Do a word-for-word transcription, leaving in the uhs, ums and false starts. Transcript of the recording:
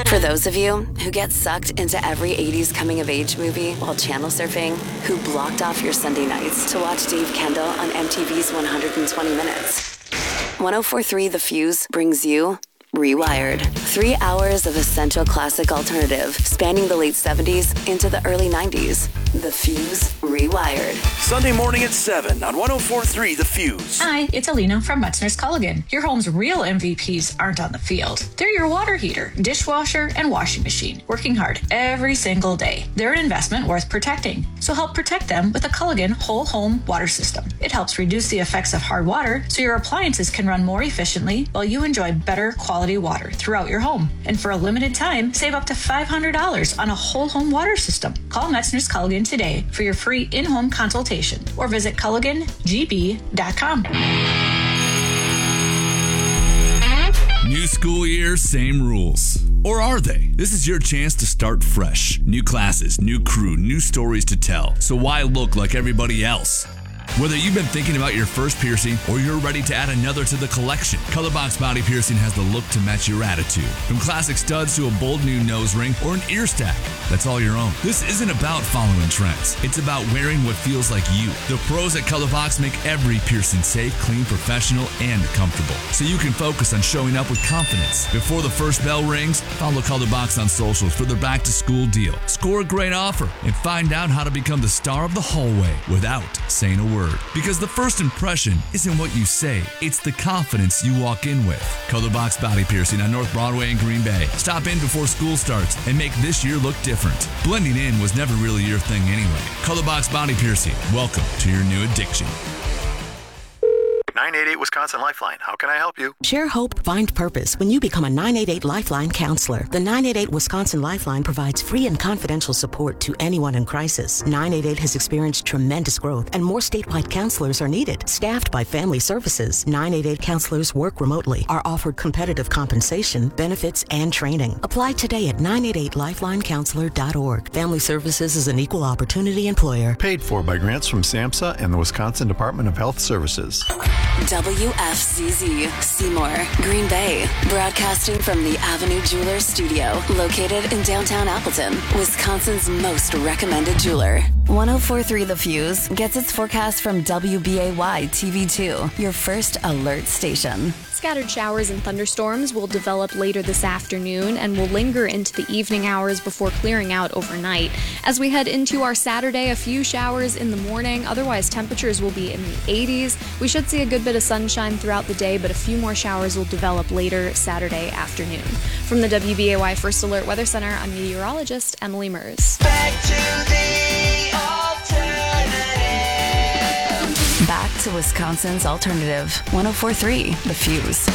For those of you who get sucked into every eighties coming-of-age movie while channel surfing, who blocked off your Sunday nights to watch Dave Kendall on M T V's one hundred twenty minutes, one oh four point three The Fuse brings you Rewired. Three hours of essential classic alternative spanning the late seventies into the early nineties. The Fuse Rewired. Sunday morning at seven on one oh four point three The Fuse. Hi, it's Alina from Metzner's Culligan. Your home's real M V Ps aren't on the field. They're your water heater, dishwasher, and washing machine, working hard every single day. They're an investment worth protecting. So help protect them with a Culligan whole home water system. It helps reduce the effects of hard water so your appliances can run more efficiently while you enjoy better quality water throughout your home. And for a limited time, save up to five hundred dollars on a whole home water system. Call Metzner's Culligan today for your free in-home consultation or visit culligan g b dot com. New school year, same rules. Or are they? This is your chance to start fresh. New classes, new crew, new stories to tell. So why look like everybody else? Whether you've been thinking about your first piercing or you're ready to add another to the collection, Colorbox Body Piercing has the look to match your attitude. From classic studs to a bold new nose ring or an ear stack, that's all your own. This isn't about following trends. It's about wearing what feels like you. The pros at Colorbox make every piercing safe, clean, professional, and comfortable, so you can focus on showing up with confidence. Before the first bell rings, follow Colorbox on socials for their back-to-school deal. Score a great offer and find out how to become the star of the hallway without saying a word. Because the first impression isn't what you say, it's the confidence you walk in with. Colorbox Body Piercing on North Broadway in Green Bay. Stop in before school starts and make this year look different. Blending in was never really your thing anyway. Colorbox Body Piercing, welcome to your new addiction. nine eight eight Wisconsin Lifeline. How can I help you? Share hope, find purpose when you become a nine eight eight Lifeline counselor. The nine eight eight Wisconsin Lifeline provides free and confidential support to anyone in crisis. nine eight eight has experienced tremendous growth and more statewide counselors are needed. Staffed by Family Services, nine eight eight counselors work remotely, are offered competitive compensation, benefits, and training. Apply today at nine eight eight lifeline counselor dot org. Family Services is an equal opportunity employer. Paid for by grants from SAMHSA and the Wisconsin Department of Health Services. W F Z Z, Seymour, Green Bay, broadcasting from the Avenue Jewelers Studio, located in downtown Appleton, Wisconsin's most recommended jeweler. one oh four point three The Fuse gets its forecast from W B A Y T V two, your first alert station. Scattered showers and thunderstorms will develop later this afternoon and will linger into the evening hours before clearing out overnight. As we head into our Saturday, a few showers in the morning. Otherwise, temperatures will be in the eighties. We should see a good bit of sunshine throughout the day, but a few more showers will develop later Saturday afternoon. From the W B A Y First Alert Weather Center, I'm meteorologist Emily Mers. Back to the alternative. Back to Wisconsin's alternative. one oh four point three The Fuse.